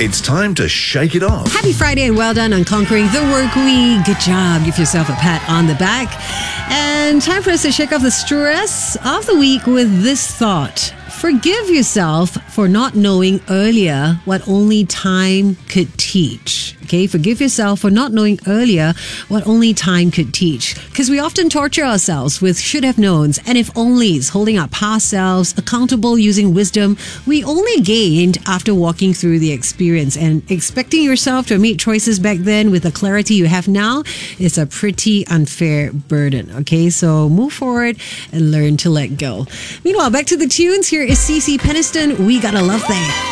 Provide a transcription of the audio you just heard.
It's time to shake it off. Happy Friday and well done on conquering the work week. Good job. Give yourself a pat on the back. And time for us to shake off the stress of the week with this thought. Forgive yourself for not knowing earlier what only time could teach. Okay, forgive yourself for not knowing earlier what only time could teach. Because we often torture ourselves with should have knowns and if onlys, holding our past selves accountable using wisdom we only gained after walking through the experience. And expecting yourself to have made choices back then with the clarity you have now is a pretty unfair burden. Okay, so move forward and learn to let go. Meanwhile, back to the tunes. Here is CeCe Peniston. We Got a Love Thing.